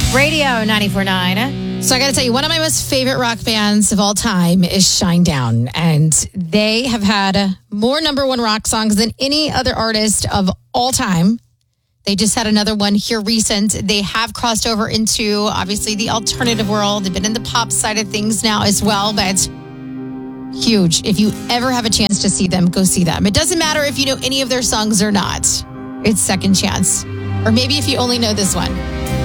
Radio 94.9. So I got to tell you, one of my most favorite rock bands of all time is Shinedown. And they have had more number one rock songs than any other artist of all time. They just had another one here recent. They have crossed over into, obviously, the alternative world. They've been in the pop side of things now as well. But huge. If you ever have a chance to see them, go see them. It doesn't matter if you know any of their songs or not. It's second chance. Or maybe if you only know this one.